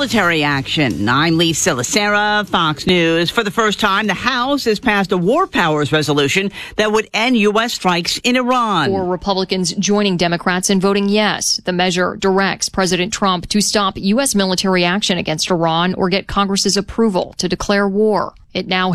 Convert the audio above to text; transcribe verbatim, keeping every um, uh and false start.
military action. I'm Lisa Lacera, Fox News. For the first time, the House has passed a war powers resolution that would end U S strikes in Iran. Four Republicans joining Democrats in voting yes. The measure directs President Trump to stop U S military action against Iran or get Congress's approval to declare war. It now